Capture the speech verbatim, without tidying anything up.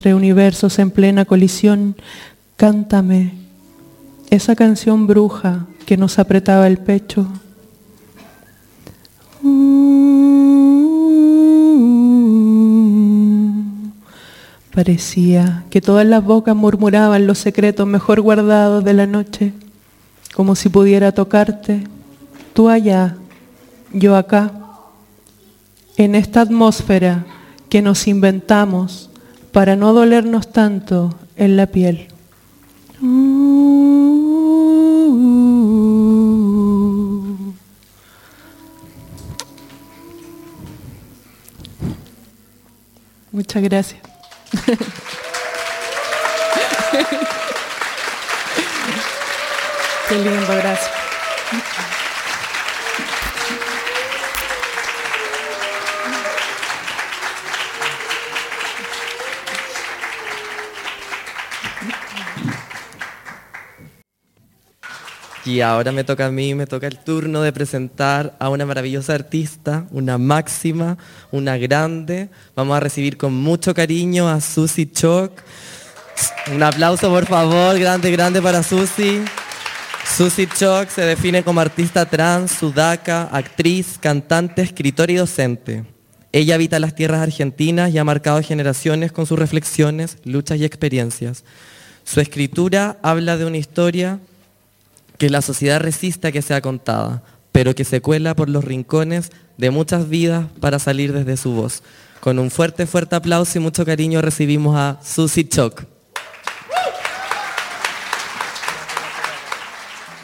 Entre universos en plena colisión, cántame esa canción bruja que nos apretaba el pecho. Parecía que todas las bocas murmuraban los secretos mejor guardados de la noche, como si pudiera tocarte, tú allá, yo acá, en esta atmósfera que nos inventamos para no dolernos tanto en la piel. Muchas gracias. Qué lindo, gracias. Y ahora me toca a mí, me toca el turno de presentar a una maravillosa artista, una máxima, una grande. Vamos a recibir con mucho cariño a Suzy Choc. Un aplauso, por favor, grande, grande para Suzy. Suzy Choc se define como artista trans, sudaca, actriz, cantante, escritora y docente. Ella habita las tierras argentinas y ha marcado generaciones con sus reflexiones, luchas y experiencias. Su escritura habla de una historia que la sociedad resiste a que sea contada, pero que se cuela por los rincones de muchas vidas para salir desde su voz. Con un fuerte, fuerte aplauso y mucho cariño recibimos a Suzy Choc.